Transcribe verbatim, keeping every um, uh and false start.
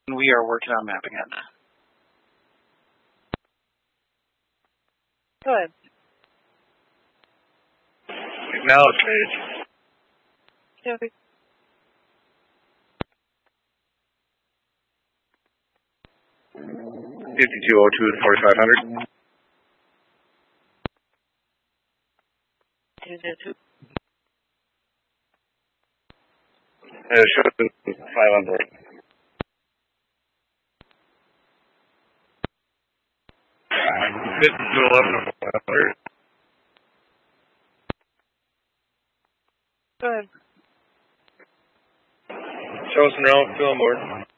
we are working on mapping it. Go ahead. Acknowledge page. Okay. fifty-two oh two to forty-five hundred. two zero two. Uh, show five on board. fifty-two eleven. Go ahead. Show us an route, fill on board.